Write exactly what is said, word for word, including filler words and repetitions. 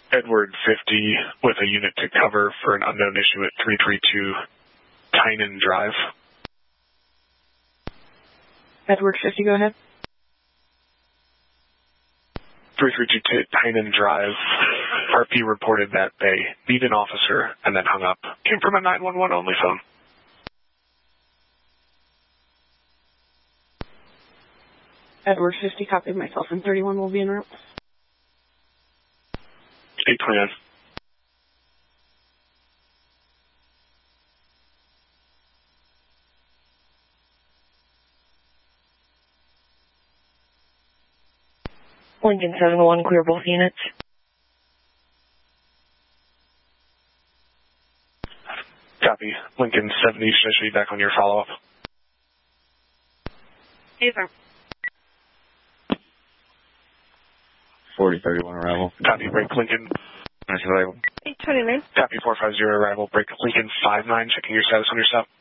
Edward fifty with a unit to cover for an unknown issue at three three two Tynan Drive. Edward fifty, go ahead. three three two Tynan Drive. R P reported that they need an officer and then hung up. Came from a nine one one only phone. Edward fifty, copy. Myself and thirty-one will be en route. eight twenty-nine. Lincoln seven one, clear both units. Copy. Lincoln seventy, should I show you back on your follow-up? Hey, sir. forty thirty-one arrival. Copy, break Lincoln. Nice arrival. eight twenty-nine. Copy, four five zero arrival, break Lincoln five nine, checking your status on your stop.